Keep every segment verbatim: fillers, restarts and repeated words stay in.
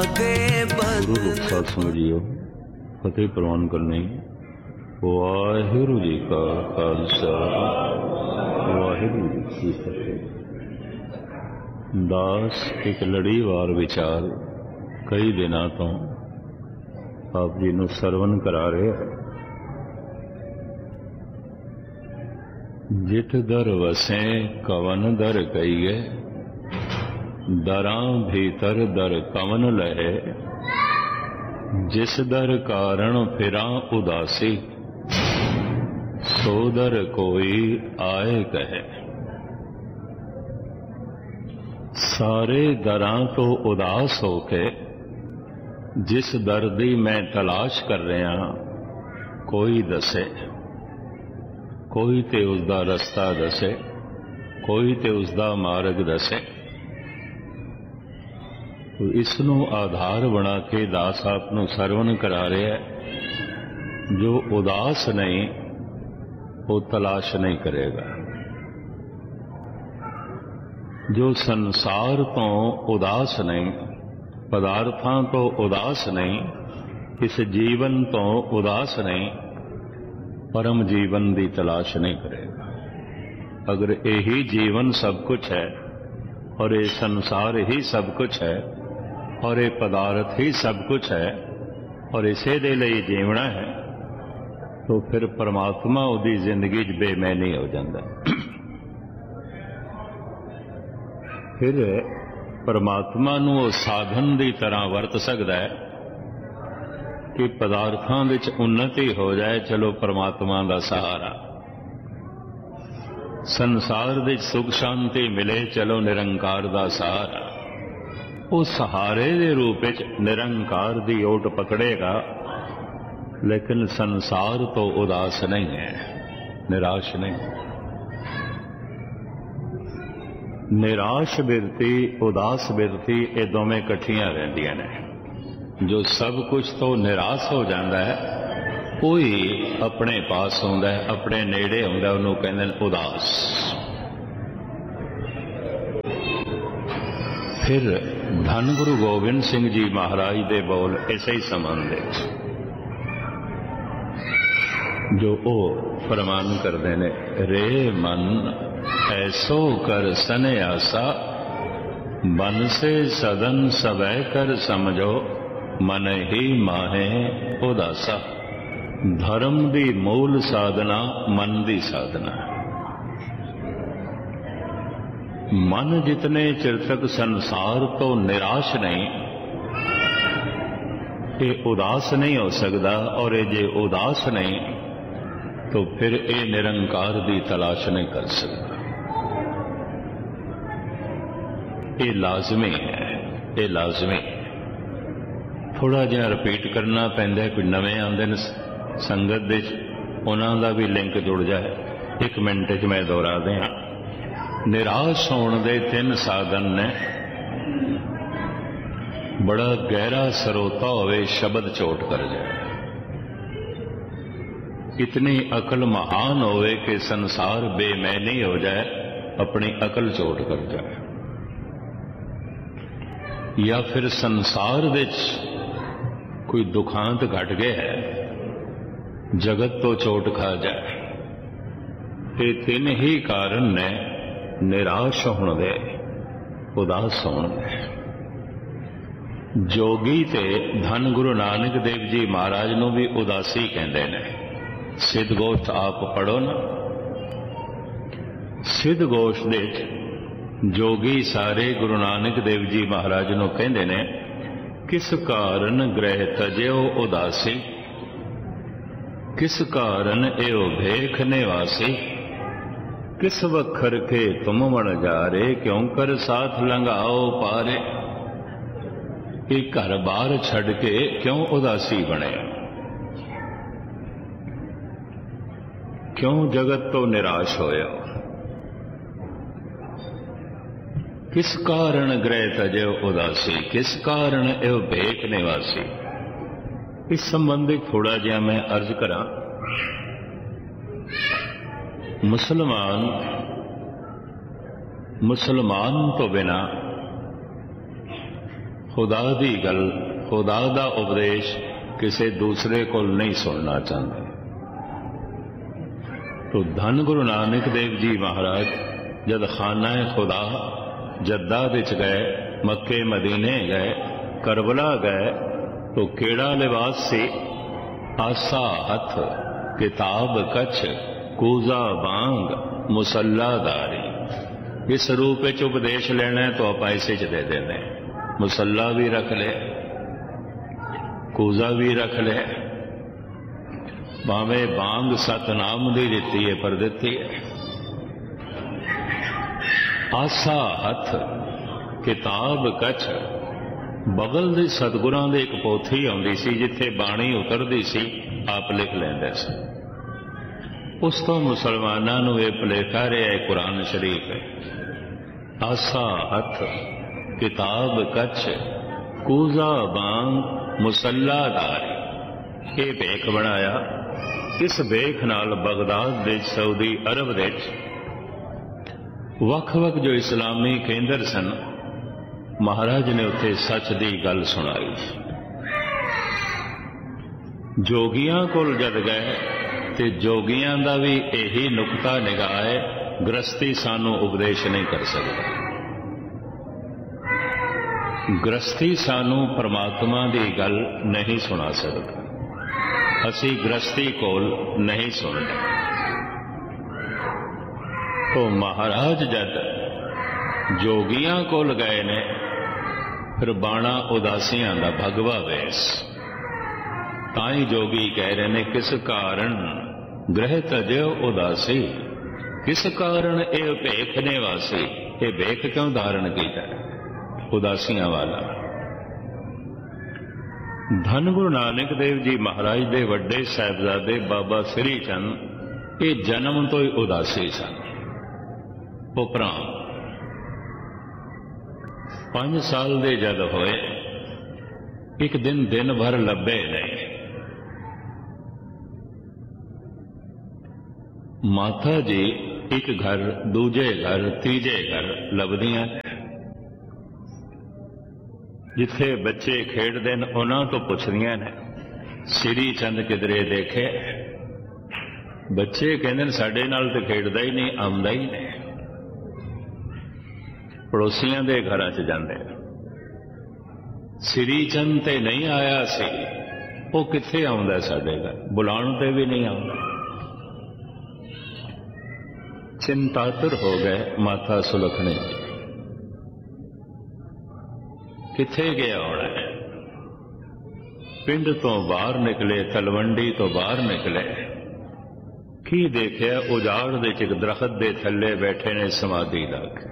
गुरु रुखा समझियो फतेह प्रवान करनी। वाहिगुरु जी का खालसा वाहिगुरु जी की फतेह। दास एक लड़ीवार विचार कई दिनों तो आप जी नूं सरवण करा रहे हैं। जित दर वसें कवन दर कईए, दरां भीतर दर कवन लहे। जिस दर कारण फिरां उदासी, सो दर कोई आए कहे। सारे दरां तो उदास होके जिस दर दी मैं तलाश कर रहा कोई दसे। कोई ते उसदा रस्ता दसे, कोई ते उसदा मार्ग दसे। तो इसनों आधार बना के दास आप नूं सरवण करा रहे है। जो उदास नहीं वो तलाश नहीं करेगा। जो संसार तो उदास नहीं, पदार्थां तो उदास नहीं, इस जीवन तो उदास नहीं, परम जीवन की तलाश नहीं करेगा। अगर यही जीवन सब कुछ है और ये संसार ही सब कुछ है और ये पदार्थ ही सब कुछ है और इसे दे लिए जीवना है, तो फिर परमात्मा उदी जिंदगी च बेमैनी हो जाता। फिर परमात्मा नूं वो साधन की तरह वरत सकता है कि पदार्थां विच उन्नति हो जाए, चलो परमात्मा का सहारा। संसार विच सुख शांति मिले, चलो निरंकार का सहारा। वो सहारे के रूप में निरंकार की ओट पकड़ेगा, लेकिन संसार तो उदास नहीं है, निराश नहीं। निराश बिरती उदास बिरती ये दोवें कट्ठियां रहिंदियां ने। जो सब कुछ तो निराश हो जाता है, कोई अपने पास आउंदा है, अपने नेड़े आउंदा, उहनूं कहंदे ने उदास। फिर धन गुरु गोबिंद सिंह जी महाराज दे बोल इसे ही संबंध जो ओ फरमान करते ने। रे मन ऐसो कर सन्यासा, मन से सदन सबै कर समझो, मन ही माहे उदासा। धर्म दी मूल साधना मन दी साधना। मन जितने चिर तक संसार तो निराश नहीं, ये उदास नहीं हो सकता। और ये जे उदास नहीं तो फिर ये निरंकार की तलाश नहीं कर सकता। ये लाजमी है, ये लाजमी। थोड़ा जिहा रिपीट करना पैंदा। कोई नवे आंदे ने संगत दे, उन्हां दा भी लिंक जुड़ जाए। एक मिनट च मैं दोहरा दियां। निराश होने दे तीन साधन ने। बड़ा गहरा सरोता होवे, शब्द चोट कर जाए। इतनी अकल महान होवे कि संसार बेमैनी हो जाए, अपनी अकल चोट कर जाए। या फिर संसार विच कोई दुखांत घट गया है, जगत तो चोट खा जाए। ये तीन ही कारण ने निराश होने दे, उदास होने दे। जोगी ते धन गुरु नानक देव जी महाराज नूं भी उदासी कहंदे ने। सिद्ध गोष्ठ आप पढ़ो ना। सिद्ध गोष्ठ दे जोगी सारे गुरु नानक देव जी महाराज नूं कहंदे ने, किस कारण ग्रह तजयो उदासी, किस कारण एओ भेख निवासी। किस वखर के तुम बन जा रे, क्यों कर साथ लंघाओ पारे। एक घर बार छड़ के क्यों उदासी बने, क्यों जगत तो निराश होया। किस कारण ग्रह तजे उदासी, किस कारण एव भेख निवासी। इस संबंधी थोड़ा जिहा मैं अर्ज करा। मुसलमान मुसलमान तो बिना खुदा दी गल, खुदा दा उपदेश किसी दूसरे को नहीं सुनना चाहते। तो धन गुरु नानक देव जी महाराज जब खाना खुदा जद्दा विच गए, मक्के मदीने गए, करबला गए, तो केड़ा लिबास से आसा हथ, किताब कछ, कूजा बांग, मुसल्लादारी। इस रूप में उपदेश लेना है तो आप ऐसे च दे देने, मुसल्ला भी रख ले, कूजा भी रख ले, भावे बांग सतनाम दी दिती है पर दिती है। आसा हथ, किताब कछ, बगल दी सतगुरां दी एक पोथी आउंदी सी जिथे बाणी उतरदी सी, आप लिख लैंदे सी। उस तो मुसलमानां नूं इह भुलेखा रहा है कुरान शरीफ है। आसा हथ, किताब कछ, कूजा बांग, मुसल्लादारी, ये भेख बनाया। इस भेख नाल बगदाद दे सऊदी अरब दे वख-वख जो इस्लामी केंद्र सन, महाराज ने उत्थे सच दी गल सुनाई। जोगियां कोल जद गए ते जोगियां दा भी यही नुकता निगाह है, गृहस्थी सानू उपदेश नहीं कर सकता। गृहस्थी सानू परमात्मा दी गल नहीं सुना सकता, असी गृहस्थी कोल नहीं सुनते। तो महाराज जद जोगियां कोल गए ने, फिर बाणा उदासियां दा भगवा वेस, ताई जोगी कह रहे ने किस कारण ग्रह तजो उदासी, किस कारण ये भेख ने वासी, ये भेख क्यों धारण किया उदासियां वाला। धन गुरु नानक देव जी महाराज दे वड्डे साहिबजादे बाबा श्री चंद ये जन्म तो ही उदासी सन। उपरांत पांच साल दे जद होए, एक दिन दिन भर लभे नहीं। माता जी एक घर, दूजे घर, तीजे घर लभदियां, जिथे बच्चे खेडदे न उन्हां तो पुछदियां ने श्री चंद किधरे देखे। बच्चे कहंदे ने साडे नाल ते खेडदा ही नहीं, आउंदा ही नहीं। पड़ोसियां दे घरां च जांदे, श्री चंद ते नहीं आया सी, वो कित्थे आउंदा साडे घर, बुलाउण ते भी नहीं आउंदा। चिंतातुर हो गए माता सुलखनी, कित्थे गया होना है। पिंड तो बाहर निकले, तलवंडी तो बाहर निकले, की देखिया उजाड़ दे एक दरखत दे थल्ले बैठे ने समाधि ला के।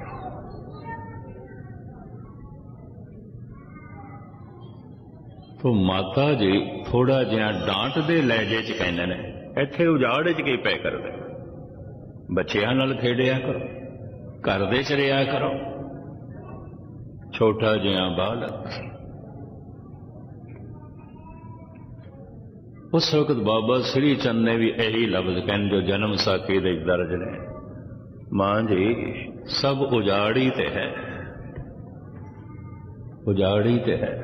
तो माता जी थोड़ा जिहा डांट दे लहजे च कहने ने, इत्थे उजाड़ च की पै करदे, बच्चियां नाल खेडिया करो, घर दे च रिहा करो। छोटा जिहा बालक। उस वक्त बाबा श्री चंद ने भी यही लफ्ज कहने जो जन्म साखी दे दर्ज ने, मां जी सब उजाड़ी ते है, उजाड़ी ते है।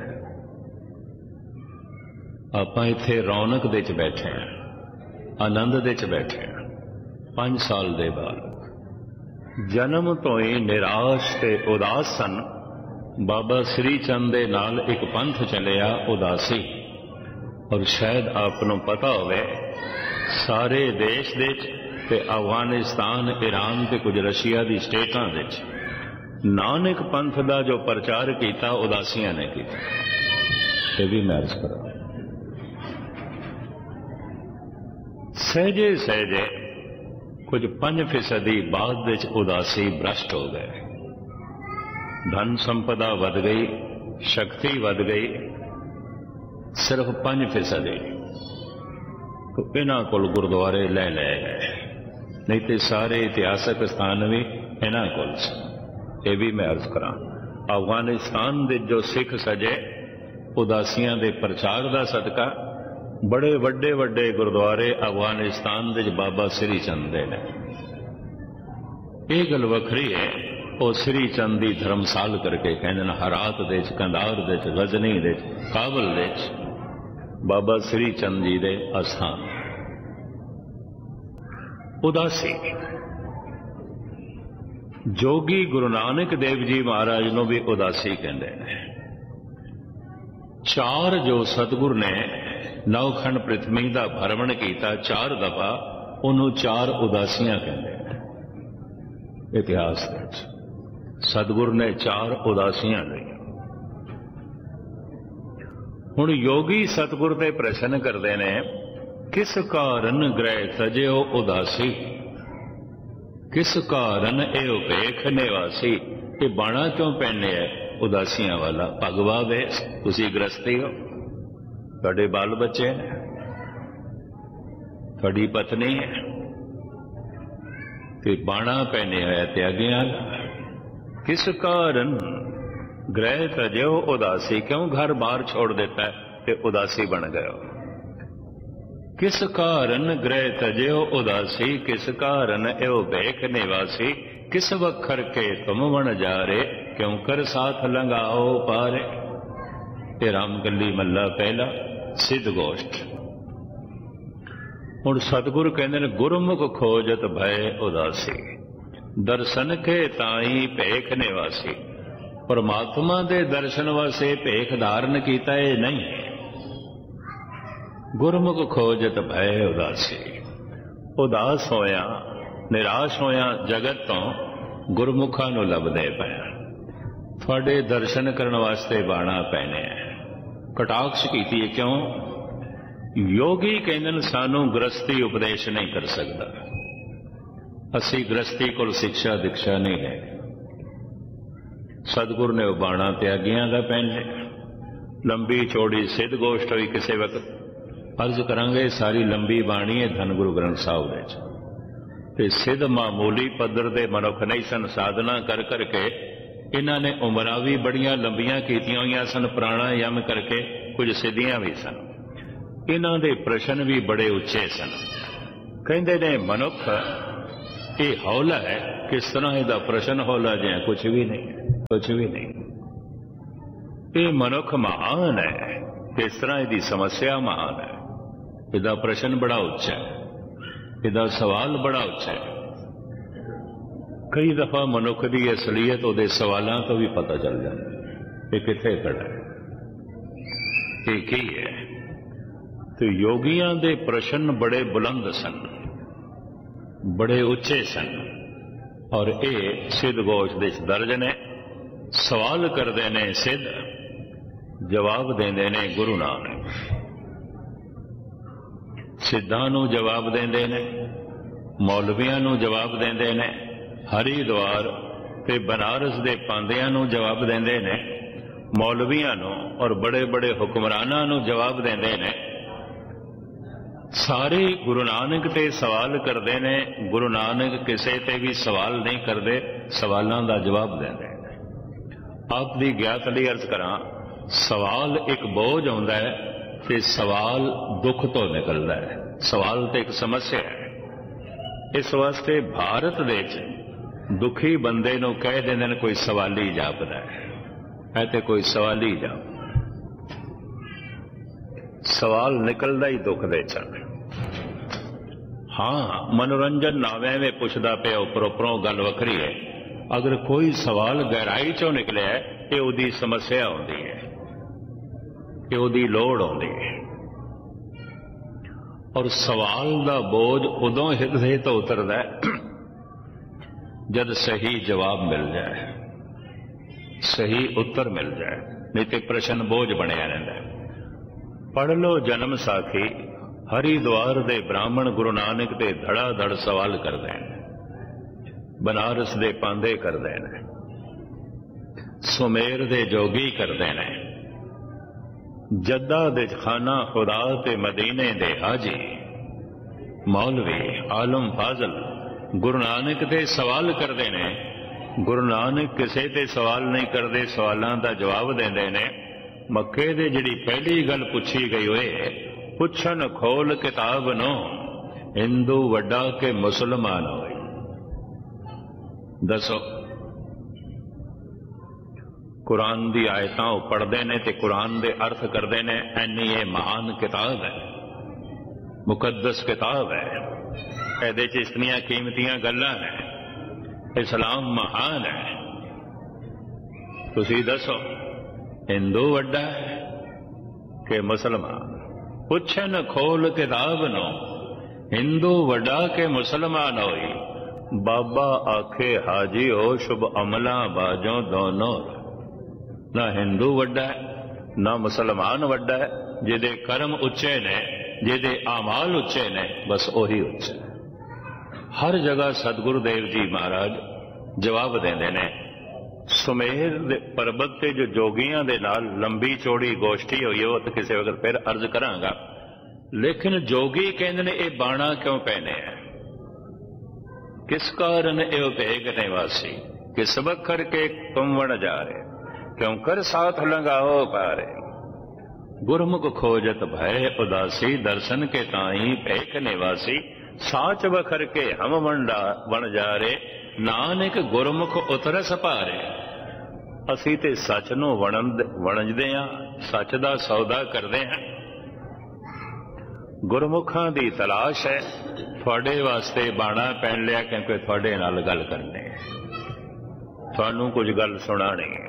आपां इत्थे रौनक दे च बैठे हैं, आनंद दे च बैठे हैं। पांच साल दे बालक जन्म तो ही निराश ते उदास सन। बाबा श्री चंद दे नाल एक पंथ चलिया उदासी, और शायद आपनों पता होवे सारे देश दे ते अफगानिस्तान, ईरान ते कुछ रशिया दी स्टेटां दे नानक पंथ दा जो प्रचार किया उदासियां ने किया। ये भी मैं अर्ज करा, सहजे सहजे कुछ पंज फीसदी बाद उदासी भ्रष्ट हो गए। धन संपदा वध गई, शक्ति वध गई, सिर्फ पंज फीसदी। तो इन्हां कोल गुरुद्वारे ले ले गए, नहीं तो सारे इतिहासक स्थान भी इन्हां कोल सन। ये भी मैं अर्ज करा, अफगानिस्तान दे जो सिख सजे उदासियां दे प्रचार दा सदका बड़े वड्डे वड्डे गुरुद्वारे अफगानिस्तान दे बाबा श्री चंद दे ने। यह गल वखरी है ਉਹ ਸ੍ਰੀ ਚੰਦ ਦੀ ਧਰਮਸਾਲ ਕਰਕੇ ਕਹਿੰਦੇ ਨੇ ਹਰਾਤ ਦੇ ਚ, ਕੰਧਾਰ ਦੇ ਚ, ਗਜ਼ਨੀ ਦੇ ਚ, ਕਾਬਲ ਦੇ ਚ ਬਾਬਾ ਸ੍ਰੀ ਚੰਦ ਜੀ ਦੇ ਅਸਥਾਨ। ਉਦਾਸੀ ਜੋਗੀ ਗੁਰੂ ਨਾਨਕ ਦੇਵ ਜੀ ਮਹਾਰਾਜ ਨੂੰ ਵੀ ਉਦਾਸੀ ਕਹਿੰਦੇ ਨੇ। ਚਾਰ ਜੋ ਸਤਿਗੁਰ ਨੇ ਨੌਖੰਡ ਪ੍ਰਿਥਵੀ ਦਾ ਭਰਮਣ ਕੀਤਾ ਚਾਰ ਦਫਾ, ਉਹਨੂੰ ਚਾਰ ਉਦਾਸੀਆਂ ਕਹਿੰਦੇ ਨੇ। ਇਤਿਹਾਸ ਵਿੱਚ ਸਤਿਗੁਰ ਨੇ ਚਾਰ ਉਦਾਸੀਆਂ ਲਈਆਂ। ਹੁਣ ਯੋਗੀ ਸਤਿਗੁਰ ਤੇ ਪ੍ਰਸ਼ਨ ਕਰਦੇ ਨੇ, ਕਿਸ ਕਾਰਨ ਗ੍ਰਹਿ ਤਜਿਓ ਉਦਾਸੀ, ਕਿਸ ਕਾਰਨ ਇਹ ਉਪੇਖ ਨਿਵਾਸੀ। ਇਹ ਬਾਣਾ ਕਿਉਂ ਪਹਿਨੇ ਹੈ ਉਦਾਸੀਆਂ ਵਾਲਾ? ਭਗਵਾ ਵੇਸ, ਤੁਸੀਂ ਗ੍ਰਸਤੀ ਹੋ, ਤੁਹਾਡੇ ਬਾਲ ਬੱਚੇ ਨੇ, ਤੁਹਾਡੀ ਪਤਨੀ ਹੈ, ਤੇ ਬਾਣਾ ਪਹਿਨੇ ਹੋਇਆ ਤਿਆਗਿਆਂ। ਕਿਸ ਕਾਰਨ ਗ੍ਰਹਿ ਤਜਿਓ ਉਦਾਸੀ, ਕਿਉਂ ਘਰ ਬਾਹਰ ਛੋੜ ਦਿੱਤਾ ਤੇ ਉਦਾਸੀ ਬਣ ਗਏ ਹੋ? किस कारण गृह तजयो उदासी, किस कारण एवं भेख निवासी। किस वखर के तुम बन जा रे, क्यों कर साथ लंगाओ पारे। ये रामगली मल्ला पहला सिद्ध गोष्ठ। हुण सतगुरु कहते हैं, गुरमुख खोजत भय उदासी, दर्शन के ताई भेख निवासी। परमात्मा दे दर्शन वास्ते भेख धारण कीता है नहीं। गुरमुख खोजत भय उदासी, उदास होया निराश होया जगत तो गुरमुखा नूं लभदे पिया। तुहाडे दर्शन करने वास्ते बाणा पैने है। कटाक्ष कीती है, क्यों? योगी कहंदे सानू गृहस्थी उपदेश नहीं कर सकता, असी गृहस्थी कोल शिक्षा दीक्षा नहीं है। सतगुरु ने बाणा त्यागियां दा पहने। लंबी चौड़ी सिद्ध गोष्ठ हुई किसी वक्त, अर्ज करांगे सारी लंबी बाणी है धन गुरु ग्रंथ साहिब दे। सिद्ध मामूली पद्धर दे मनुख नहीं सन, साधना कर करके इन्हां ने उमरां भी बड़ियां लंबियां कीतियां होईयां सन, प्राणायाम करके कुछ सिद्धियां भी सन। इन्हां दे प्रश्न भी बड़े उच्चे सन। कहंदे ने मनुख ये हौला है, किस तरह इहदा प्रश्न हौला जिहा कुछ भी नहीं, कुछ भी नहीं। ये मनुख महान है, किस तरह इहदी समस्या महान है। इहदा प्रश्न बड़ा उच्चा है, इहदा सवाल बड़ा उच्चा है। कई दफा मनुख की असलीयत उहदे सवालों तो भी पता चल जाता है कि कित्थे खड़ा है, ये की है। तो योगियां दे प्रश्न बड़े बुलंद सन, बड़े उच्चे सन, और ये सिद्ध गोष्ठ दे दर्ज ने। सवाल करते ने सिद्ध, जवाब देंदे ने गुरु नानक। सिद्धां नूं जवाब देंदे ने, मौलवियां नूं जवाब देंदे ने, हरिद्वार ते बनारस दे पांदियां नूं जवाब देंदे ने, मौलवियां नूं और बड़े बड़े हुक्मरानां नूं जवाब देंदे ने। सारे गुरु नानक ते सवाल करते ने। गुरु नानक किसी ते भी सवाल नहीं करते, सवालों का जवाब देंदे ने। आप दी ज्ञात लई अर्ज करां, सवाल एक बोझ आउंदा है ते सवाल दुख तो निकलता है। सवाल तो एक समस्या है। इस वास्ते भारत दे दुखी बंदे नूं कह देंदे ने कोई सवाली जापदा है, है ते कोई सवाली जाप। सवाल निकलदा ही दुख दे चल। हाँ, मनोरंजन नावे में पुछदा पिया उपर उपरों गल वखरी है। अगर कोई सवाल गहराई चों निकलिया है, ये उहदी समस्या होंदी है, ये उहदी लोड़ होंदी है। और सवाल दा बोझ उदों हिरदे तो उतरदा है जद सही जवाब मिल जाए, सही उत्तर मिल जाए, नहीं तो प्रश्न बोझ बनिया रहिंदा है। पढ़ लो जन्म साखी, हरिद्वार दे ब्राह्मण गुरु नानक दे धड़ा धड़ सवाल करदे ने, बनारस दे पांदे करदे ने, सुमेर दे जोगी करदे ने, जद्दा दे खाना खुदा ते मदीने दे हाजी, मौलवी आलम फाजल गुरु नानक दे सवाल करदे ने। गुरु नानक किसे ते सवाल नहीं करते, सवालों का जवाब देंदे ने। मक्के दे जिहड़ी पहली गल पुछी गई होए, पुछन खोल किताब नो, हिंदू वड्डा के मुसलमान होए। दसो कुरान दी आयतां वो पढ़ते हैं तो कुरान दे अर्थ करते हैं। इन्नी ये महान किताब है, मुकद्दस किताब है, ਇਹਦੇ ਚ इतनियां कीमतियां गल्लां ने। इस्लाम महान है। तुसी दसो हिंदू वड्डा है कि मुसलमान? पुछन खोल किताब नो, हिंदू वड्डा के मुसलमान होई। बाबा आखे हाजी हो शुभ अमला बाजों दोनों। ना हिंदू वड्डा है ना मुसलमान वड्डा है। जिहदे कर्म उच्चे ने, जिहदे आमाल उच्चे ने, बस ओही उच्चा। हर जगह सतगुरु देव जी महाराज जवाब देंदे ने। सुमेर दे पर्वत ते जो जोगियां दे नाल लंबी चौड़ी गोष्ठी हुई है, वो तो किसी वक्त फिर अर्ज करांगा। लेकिन जोगी कहंदे ने ये बाणा क्यों पहने है? किस कारण एव भेग निवासी, किस बखर के तुम वण जा रहे, क्यों कर साथ लंगाओ पारे। गुरमुख खोजत भय उदासी, दर्शन के ताई भेख निवासी। साच बखर के हम वंडा बन जा रे, नानक गुरमुख उतरस पारे। असी ते सच नूं वणजदे हां, सच दा सौदा करदे हां। गुरमुखां दी तलाश है। तुहाडे वास्ते बाणा पहन लिया क्योंकि तुहाडे नाल गल करनी है, तुहानूं कुछ गल सुणानी है।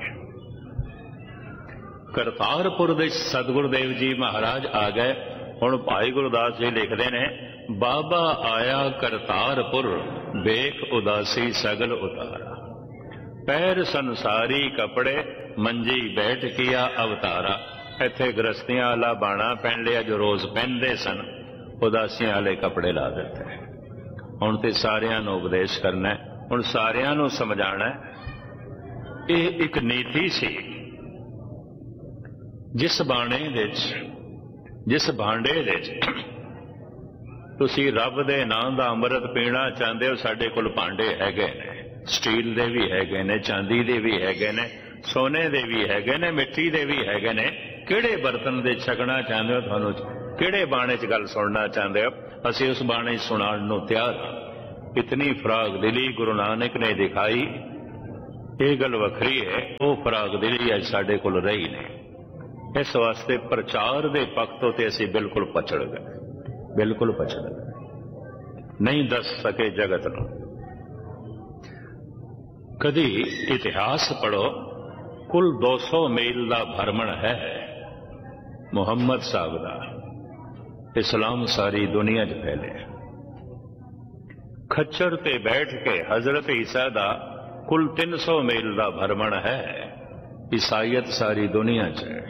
करतारपुर दे सतगुरु देव जी महाराज आ गए। हुण भाई गुरदास जी लिखते ने, बाबा आया करतारपुर, बेख उदासी सगल उतारा। पैर संसारी कपड़े, मंजी बैठ किया अवतारा। इत्थे गृहस्थियां वाला बाणा पहन लिया जो रोज पहनते सन, उदासियां वाले कपड़े ला दिते। हुण ते सारियां नूं उपदेश करना है, हुण सारियां नूं समझाना है। यह एक नीति सी। जिस बाणे दे जिस भांडे दे तुसी रब दे नाम दा अमृत पीना चाहते हो, साडे कोल भांडे हैगे ने। स्टील दे भी हैगे ने, चांदी दे भी हैगे ने, सोने दे भी हैगे ने, मिट्टी दे भी हैगे ने। किहड़े बर्तन दे छकना चाहते हो, तुहानूं किहड़े बाणे च गल सुनना चाहते हो, असीं उस बाणे सुनाउण नूं तैयार हां। इतनी फराग दिली गुरु नानक ने दिखाई, ये गल वखरी है। वो फराग दिली अज साडे कोल रही नहीं। इस वास्ते प्रचार दे पक्षों ते असीं बिल्कुल पछड़ गए, बिल्कुल पछड़ गए, नहीं दस सके जगत नूं। कदी इतिहास पढ़ो, कुल दो सौ मील का भ्रमण है मुहम्मद साहब का। इस्लाम सारी दुनिया च फैले। खच्चर ते बैठ के हजरत ईसा का कुल तीन सौ मील का भ्रमण है। ईसाईयत सारी दुनिया च है।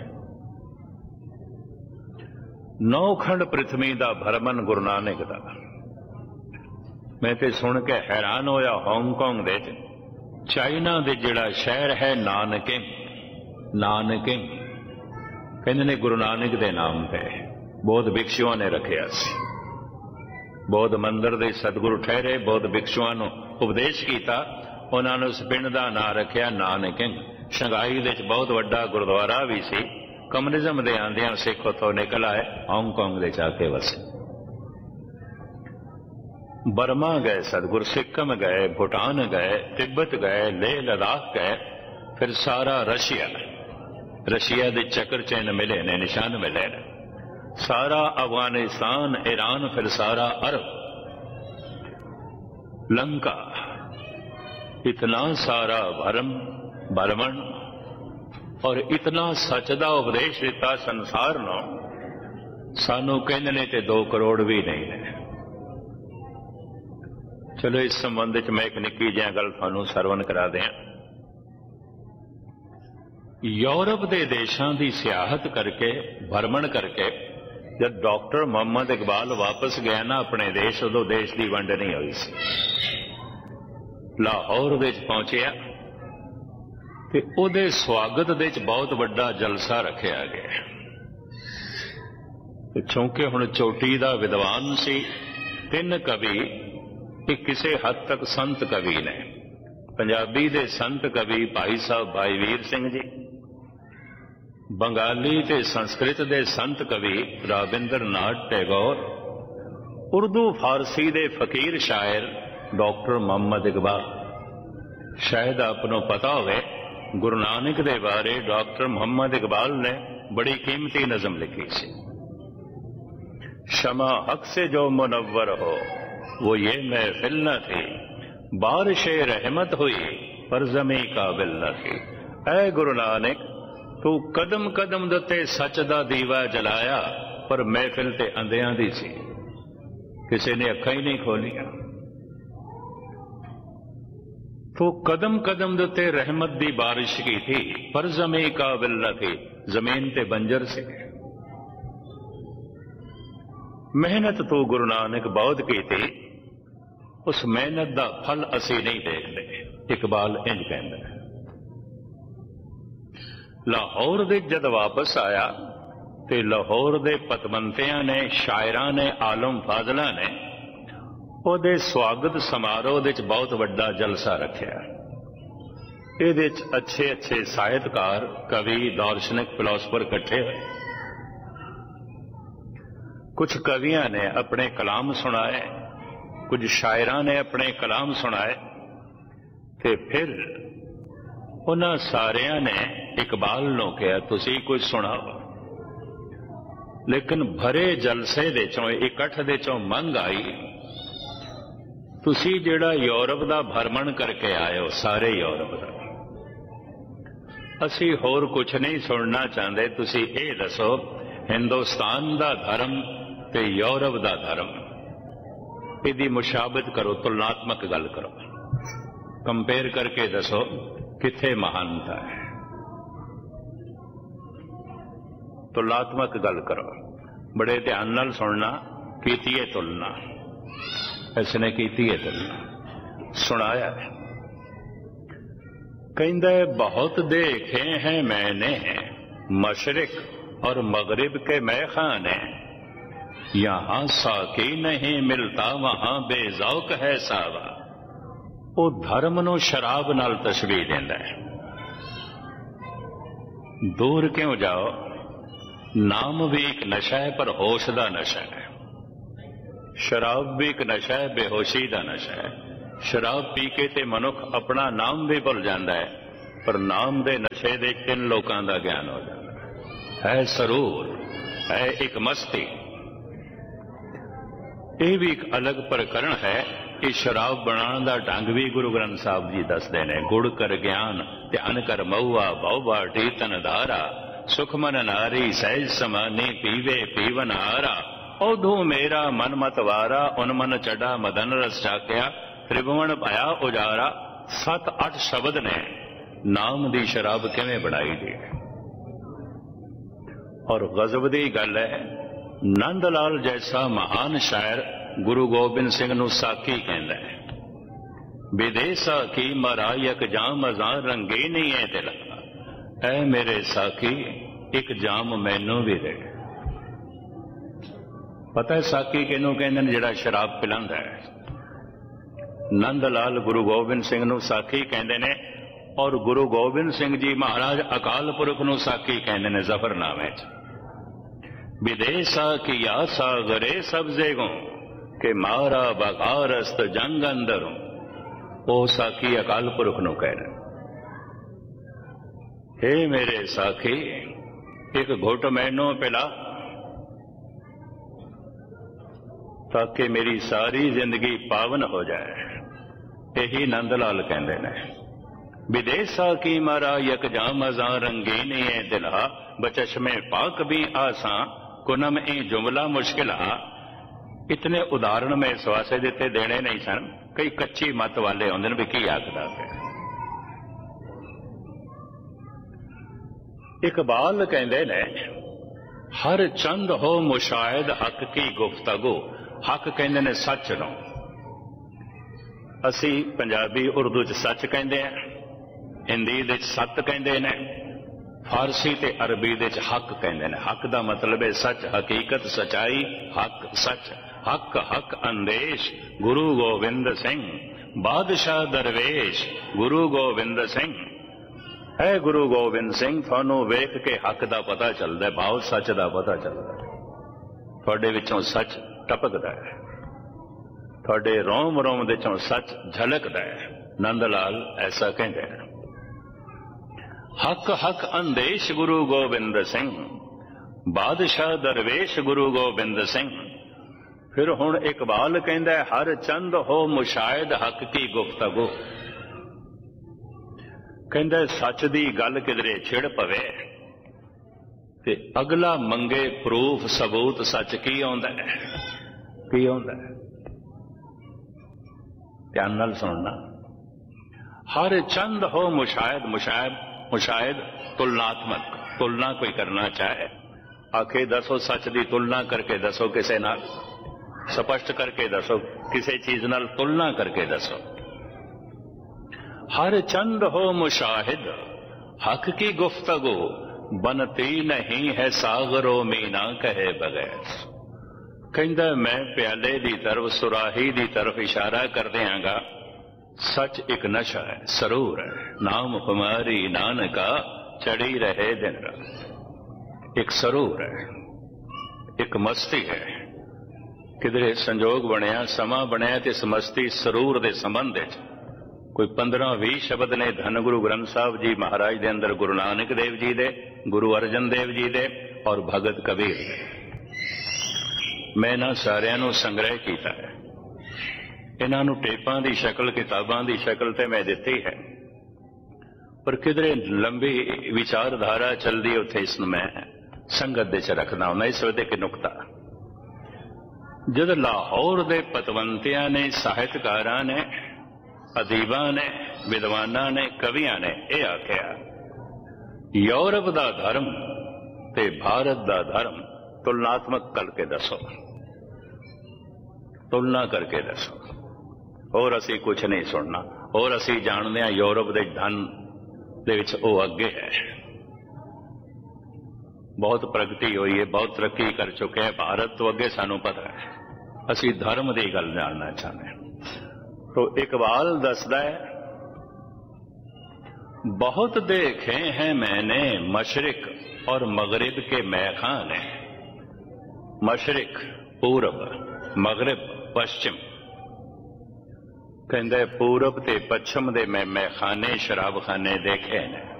नौ खंड पृथ्वी का भ्रमण गुरु नानक का। मैं तो सुन के हैरान होया। हांगकांग दे चाइना दे जिहड़ा शहर है नानकिंग, नानकिंग कहंदे ने गुरु नानक दे नाम पे बौद्ध भिक्षुओं ने रखिया सी। बौद्ध मंदिर दे सतगुरु ठहरे, बौद्ध भिक्षुओं नूं उपदेश कीता, उन्होंने उस पिंड का नाम रखिया नानकिंग। शंघाई दे बहुत वड्डा गुरुद्वारा भी सी। कम्युनिज्म दे आंदियां सिख उथों निकल आए, हांगकांग दे जाके वसे। बर्मा गए सतगुरु, सिक्किम गए, भूटान गए, तिब्बत गए, लेह लद्दाख गए, फिर सारा रशिया, रशिया दे चक्कर चिन्ह मिले ने, निशान मिले ने, सारा अफगानिस्तान, ईरान, फिर सारा अरब, लंका, इतना सारा भरम भ्रमण और इतना सच दा उपदेश दिता संसार नूं। सानू कहंदे ने ते दो करोड़ भी नहीं ने। चलो इस संबंध च मैं एक निक्की जिही गल तुहानूं सरवण करा दियां। यूरोप के देशों की सियाहत करके, भ्रमण करके, जब डॉक्टर मोहम्मद इकबाल वापस गया ना अपने देश, उदों देश की वंड नहीं हुई सी। लाहौर दे पहुंचिया ते उहदे स्वागत दे बहुत बड़ा जलसा रखा गया। चूंकि हुण चोटी दा विद्वान सी, तीन कवि, एक किसी हद तक संत कवि ने। पंजाबी दे संत कवि भाई साहब भाई वीर सिंह जी, बंगाली ते संस्कृत दे संत कवि राबिंद्र नाथ टैगोर, उर्दू फारसी दे फकीर शायर डॉक्टर मोहम्मद इकबाल। शायद आपको पता होवे गुरु नानक दे बारे डॉक्टर मोहम्मद इकबाल ने बड़ी कीमती नज़म लिखी सी। शमा हक से जो मुनव्वर हो वो ये महफिल न थी, बारिश रहमत हुई पर जमी काबिल न थी। ऐ गुरु नानक तू कदम कदम दते सच दा दीवा जलाया, पर महफिल ते अंधियां दी सी, किसी ने अखां ही नहीं खोलियां। तो कदम कदम दते रहमत दी बारिश की थी, पर जमी काबिल न थी, जमीन ते बंजर से। मेहनत तो गुरु नानक बहुत की थी, उस मेहनत दा फल असी नहीं देखते। इकबाल इंज कहंदा है। लाहौर दे जद वापस आया ते लाहौर दे पतवंतियां ने, शायरां ने, आलम फाजला ने ਉਹਦੇ स्वागत समारोह दे बहुत वड्डा जलसा रखिया। ਇਹਦੇ अच्छे अच्छे ਸਾਹਿਤਕਾਰ, कवि, दार्शनिक, फिलोसफर इकट्ठे हुए। कुछ कवियां ने अपने कलाम सुनाए, कुछ शायरां ने अपने कलाम सुनाए, ते फिर उन्हां सारियां ने इकबाल नूं कहा तुसीं कुछ सुणाओ। लेकिन भरे जलसे दे चों, इकट्ठ दे चों मंग आई, तुसी जिहड़ा यूरोप दा भ्रमण करके आए हो, सारे यूरोप दा, असी होर कुछ नहीं सुनना चाहते, तुसी ये दसो हिंदुस्तान दा धर्म ते यूरोप दा धर्म, इहदी मुशाबत करो, तुलनात्मक गल करो, कंपेयर करके दसो किथे महानता है। तुलनात्मक गल करो, बड़े ध्यान नाल सुनना, कीती है तुलना, इसने कीती है तुलना, सुनाया है। कहंदा है बहुत देखे हैं मैंने मशरिक और मगरिब के मैखाने, यहां साकी नहीं मिलता वहां बेजौक है सावा। वो धर्म नूं शराब नाल तशबीह देंदा है। दूर क्यों जाओ, नाम भी एक नशा है पर होश दा नशा है। शराब भी एक नशा है, बेहोशी का नशा है। शराब पी के ते मनुख अपना नाम भी भुल जाता है, पर नाम दे नशे दे किन लोगों का ज्ञान हो जाता है। सरूर है एक मस्ती, यह भी एक अलग प्रकरण है कि शराब बनाने का ढंग भी गुरु ग्रंथ साहब जी दसते हैं। गुड़ कर ज्ञान ध्यान कर मऊआ, बहुबा टीतन धारा, सुखमन नारी सहज समानी पीवे पीवन हारा। औधू मेरा मन मतवारा, उनमन चढ़ा मदन रस चाकिया, त्रिभुवन पाया उजारा। सत अठ शब्द ने नाम दी शराब किवें बनाई दी। और गजब दी गल है, नंद लाल जैसा महान शायर गुरु गोबिंद सिंह नूं साकी कहंदा है। विदेसा की मरायक जाम अजां रंगे नहीं है दिल, ऐ मेरे साकी एक जाम मैनू भी दे। पता है साकी किनू कहंदे ने? जिहड़ा शराब पिलांदा है। नंद लाल गुरु गोबिंद सिंह नूं साकी कहंदे ने, और गुरु गोबिंद सिंह जी महाराज अकाल पुरख नूं साकी कहंदे ने जफरनामे च। विदेसा की आसा गरे सब्जे गो के मारा बगारस्त जंग अंदरों, ओ साकी अकाल पुरख नूं कह रहे। हे मेरे साकी एक घुट मैनू पिला, ताकि मेरी सारी जिंदगी पावन हो जाए। यही नंदलाल कहते हैं। विदेसा की मारा यक जाम अजा रंगीनी है दिला, बचश्मे पाक भी आसा कुनम ए जुमला मुश्किल। इतने उदाहरण में इस वास्ते दिते देने नहीं सन, कई कच्ची मत वाले आंदे भी की आखदा है। इकबाल कहते ने, हर चंद हो मुशाहिद हक की गुफ्तगू। हक कहते ने सच नो, असी पंजाबी उर्दू च सच कहते हैं, हिंदी दे सत कहते ने, फारसी ते अरबी दे हक कहते हैं। हक का मतलब है सच, हकीकत, सच्चाई, हक सच। हक हक अंदेश गुरु गोविंद सिंह, बादशाह दरवेश गुरु गोविंद सिंह। है गुरु गोविंद सिंह, थानू वेख के हक का पता चलता है, भाव सच का पता चलता है। थोड़े विचों सच टपकदा है, थोड़े रोम रोम दे चों सच झलकदा है। नंद लाल ऐसा कहते हैं। हक हक अंदेश गुरु गोबिंद सिंह, बादशाह दरवेश गुरु गोबिंद सिंह। फिर हुण इकबाल कहंदा हर चंद हो मुशाहिद हक की गुफ्तगू। कहंदा सच दी गल किधरे छिड़ पवे ते अगला मंगे प्रूफ सबूत सच की आउंदा है, की आउंदा है। ध्यान नाल सुनना। हर चंद हो मुशाहिद, मुशाहिद मुशाहिद तुलनात्मक, तुलना कोई करना चाहे आखे दसो सच दी तुलना करके दसो, किसे नाल स्पष्ट करके दसो, किसी चीज नाल तुलना करके दसो। हर चंद हो मुशाहिद हक की गुफ्तगू, बनती नहीं है सागरों में ना कहे बगैर। कहंदा मैं प्याले दी तरफ, सुराही दी तरफ इशारा कर दियांगा। सच एक नशा है, सरूर है, नाम कुमारी नानका चढ़ी रहे दिन रात। एक सरूर है, एक मस्ती है। किधरे संजोग बनया, समा बनया ते इस मस्ती सरूर दे संबंध विच कोई पंद्रह भी शब्द ने धन गुरु ग्रंथ साहब जी महाराज दे अंदर, गुरु नानक देव जी दे, गुरु अर्जन देव जी दे और भगत कबीर दे। मैं इन्हां सारियां नूं संग्रह कीता है, इन्हां नूं टेपां दी शक्ल, किताबां दी शक्ल ते मैं दित्ती है, पर किधरे लंबी विचारधारा चलदी उत्थे इस नूं मैं संगत दे च रखदा हुंदा। इस वे कि नुकता जद लाहौर दे पतवंतियां ने, साहित्यकारां ने, अदीबा ने, विद्वाना ने, कवियां ने यह आख्या यूरोप दा धर्म ते भारत दा धर्म तुलनात्मक करके दसो, तुलना करके दसो। और असी कुछ नहीं सुनना। और असी जानते हैं यूरोप दे धन दे विच ओ अगे है, बहुत प्रगति हुई है, बहुत तरक्की कर चुके हैं। भारत तो अगे सानू पता है, असी धर्म की गल जानना चाहते हैं। तो इकबाल दसदा है बहुत देखे हैं मैंने मशरिक और मगरिब के मैखाने। मशरिक पूरब, मगरिब पश्चिम। कहंदे पूरब ते पश्चिम दे मैं मैखाने, शराबखाने देखे ने।